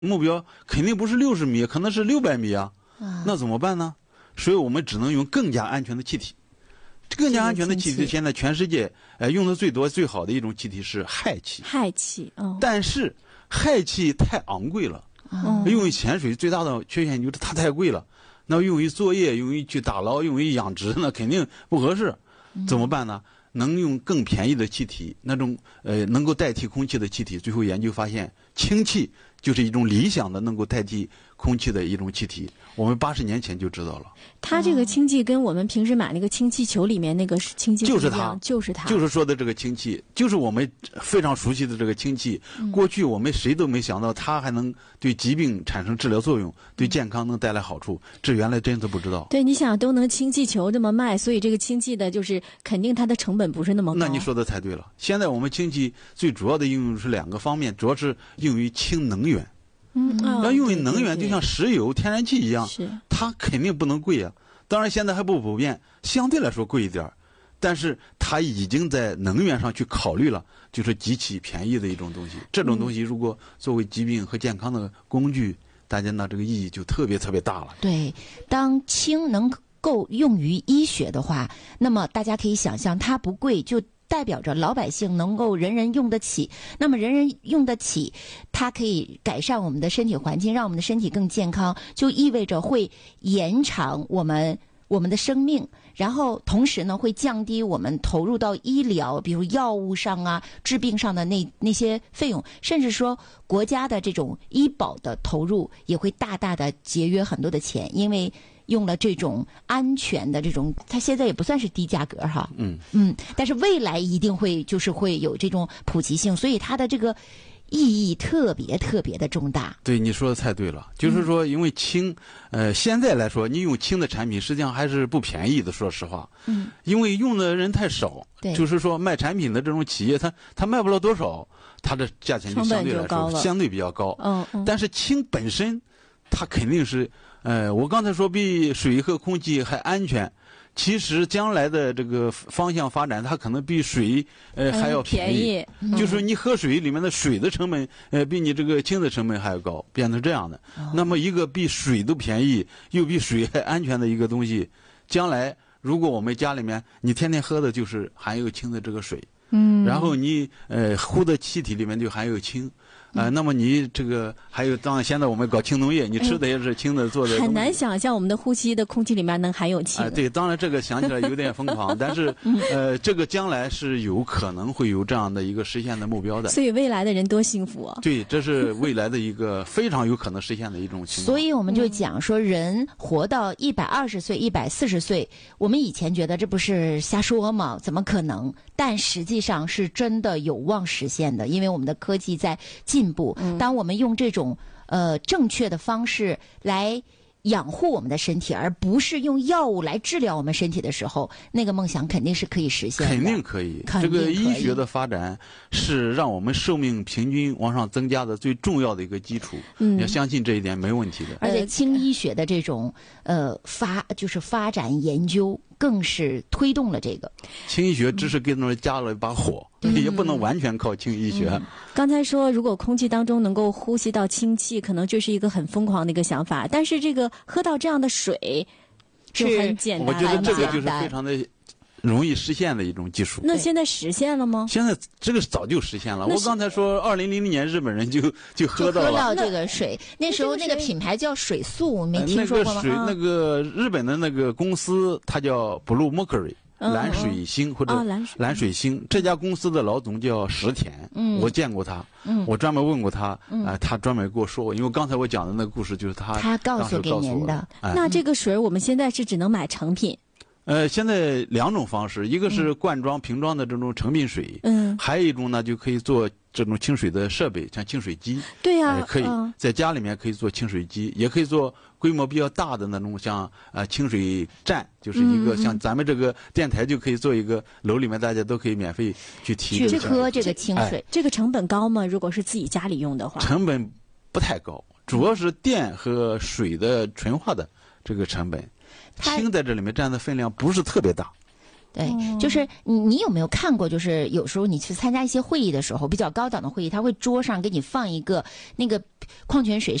目标肯定不是60米，可能是600米啊，那怎么办呢？所以我们只能用更加安全的气体。更加安全的气体，现在全世界用的最多、最好的一种气体是氦气。 氦气， 但是氦气太昂贵了，用于潜水最大的缺陷就是它太贵了。那用于作业、用于去打捞、用于养殖，那肯定不合适。怎么办呢？能用更便宜的气体，那种能够代替空气的气体。最后研究发现，氢气就是一种理想的能够代替空气的一种气体。我们80年前就知道了。 它这个氢气跟我们平时买那个氢气球里面那个氢气就是它，就是说的这个氢气，就是我们非常熟悉的这个氢气。过去我们谁都没想到它还能对疾病产生治疗作用，对健康能带来好处，这原来真的不知道。 对，你想都能氢气球这么卖，所以这个氢气的就是肯定它的成本不是那么高。 那你说的太对了。现在我们氢气最主要的应用是2个方面，主要是用于氢能源。要用于能源，就像石油、天然气一样，它肯定不能贵啊。当然现在还不普遍，相对来说贵一点，但是它已经在能源上去考虑了，就是极其便宜的一种东西。这种东西如果作为疾病和健康的工具，大家呢这个意义就特别特别大了。 对，当氢能够用于医学的话，那么大家可以想象，它不贵就代表着老百姓能够人人用得起。那么人人用得起，它可以改善我们的身体环境，让我们的身体更健康，就意味着会延长我们的生命，然后同时呢会降低我们投入到医疗，比如药物上啊、治病上的那些费用，甚至说国家的这种医保的投入也会大大的节约很多的钱，因为用了这种安全的这种，它现在也不算是低价格哈，但是未来一定会有这种普及性，所以它的这个意义特别特别的重大。 对，你说的太对了，就是说因为氢，现在来说你用氢的产品实际上还是不便宜的，说实话，因为用的人太少，就是说卖产品的这种企业它卖不了多少，它的价钱就相对来说相对比较高。但是氢本身它肯定是我刚才说比水和空气还安全，其实将来的这个方向发展，它可能比水还要便宜。就是你喝水里面的水的成本比你这个氢的成本还要高，变成这样的。那么一个比水都便宜又比水还安全的一个东西，将来如果我们家里面你天天喝的就是含有氢的这个水，然后你呼的气体里面就含有氢。那么你这个还有，当然现在我们搞氢农业，你吃的也是氢的做的， 很难想象我们的呼吸的空气里面能含有氢。 对，当然这个想起来有点疯狂，但是这个将来是有可能会有这样的一个实现的目标的。 所以未来的人多幸福啊！ 对，这是未来的一个非常有可能实现的一种情况。 所以我们就讲说，人活到120岁、140岁，我们以前觉得这不是瞎说吗？怎么可能？但实际上是真的有望实现的，因为我们的科技在进步。当我们用这种正确的方式来养护我们的身体，而不是用药物来治疗我们身体的时候，那个梦想肯定是可以实现的。 肯定可以。这个医学的发展是让我们寿命平均往上增加的最重要的一个基础。要相信这一点没问题的。 而且氢医学的这种发展研究更是推动了这个。 氢医学只是给他们加了一把火，也不能完全靠氢医学。 刚才说如果空气当中能够呼吸到氢气，可能就是一个很疯狂的一个想法，但是这个喝到这样的水就很简单。 我觉得这个就是非常的容易实现的一种技术。 那现在实现了吗？ 现在这个早就实现了。我刚才说2000年日本人就喝到了， 喝到这个水。那时候那个品牌叫水素，没听说过吗？ 那个日本的那个公司它叫 Blue Mercury。蓝水星或者蓝水星，这家公司的老总叫石田，我见过他，我专门问过他，他专门跟我说过，因为刚才我讲的那个故事就是他告诉给您的。 那这个水我们现在是只能买成品？ 现在2种方式，一个是罐装、瓶装的这种成品水，还有一种呢就可以做这种清水的设备，像净水机。 对呀， 可以在家里面可以做清水机，也可以做规模比较大的那种，像清水站，就是一个像咱们这个电台就可以做一个，楼里面大家都可以免费去提去喝这个清水。 这个成本高吗？如果是自己家里用的话， 成本不太高，主要是电和水的纯化的这个成本。氢在这里面占的分量不是特别大。 对，就是你有没有看过？就是有时候你去参加一些会议的时候，比较高档的会议，他会桌上给你放一个那个矿泉水